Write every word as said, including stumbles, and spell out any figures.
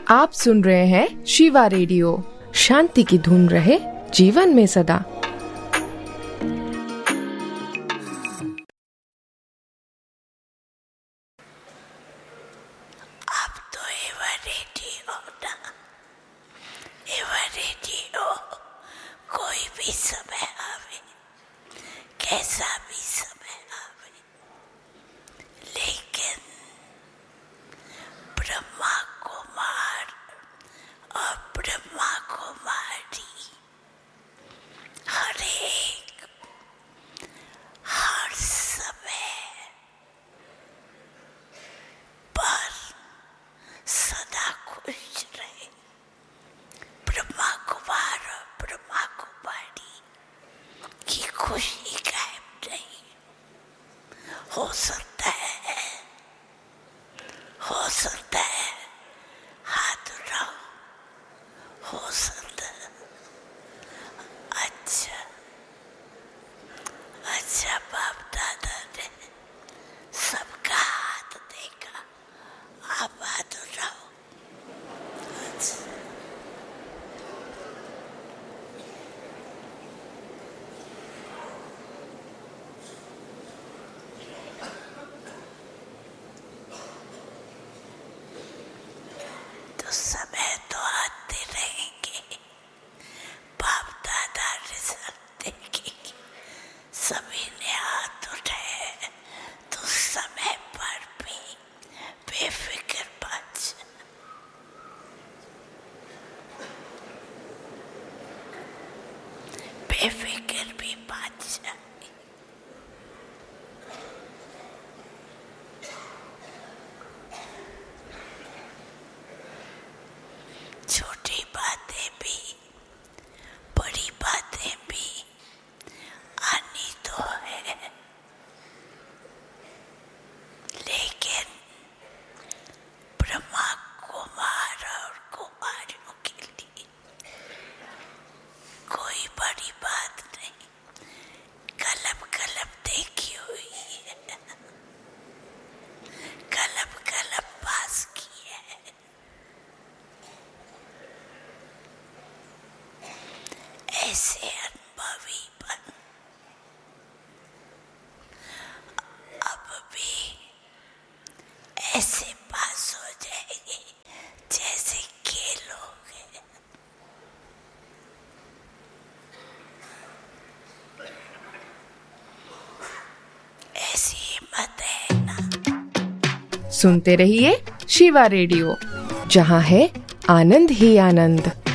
आप सुन रहे हैं शिवा रेडियो। शांति की धुन रहे जीवन में सदा। अब तो एवा रेडियो ना, एवा रेडियो कोई भी समय आवे, कैसा भी समय आवे, लेकिन ब्रह्मा कुमार और ब्रह्मा कुमारी हर एक हर समय पर सदा खुश रहे। ब्रह्मा कुमार और ब्रह्मा कुमारी की खुशी गायब नहीं हो सकता है, हो सकता है हाथ उठाओ, हो सकता है। अच्छा अच्छा बाप दादा ने सबका हाथ देखा, आप हाथ उठाओ। अच्छा तो समय तो आते रहेंगे, बाप दादा रिजल्ट देखेंगे। सभी ने हाथ उठाए तो समय पर भी बेफिक्र बच, बेफिक्र भी बच जाए। छोटी बातें भी बड़ी बातें भी आनी तो है, लेकिन ब्रह्मा कुमार और कुमारियों के लिए कोई बड़ी बात नहीं। कलम कलम देखी हुई है, कलम कलम पास की है। ऐसे अनुभवी बन अब भी ऐसे पास हो जाएंगे जैसे खेल हो गए। ऐसी हिम्मत है ना। सुनते रहिए शिवा रेडियो, जहाँ है आनंद ही आनंद।